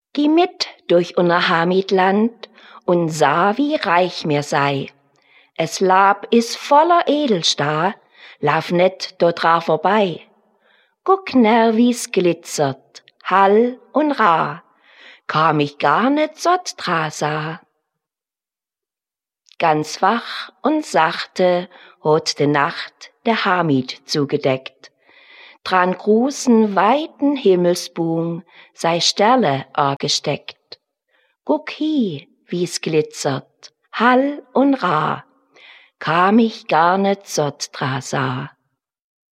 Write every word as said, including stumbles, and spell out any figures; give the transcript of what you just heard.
Geh mit durch unser Heimatland und sah, wie reich mir sei. Es Lab is voller Edelstahl, lauf net dort dra vorbei. Guck ner, wie's glitzert, hall und rar, kam ich gar net sott dra sah. Ganz wach und sachte hot de Nacht der Hamid zugedeckt. Dran großen, weiten Himmelsbogen sei Sterne gesteckt. Guck hi, wie's glitzert, hall und rar, kam ich gar net sott dra sah.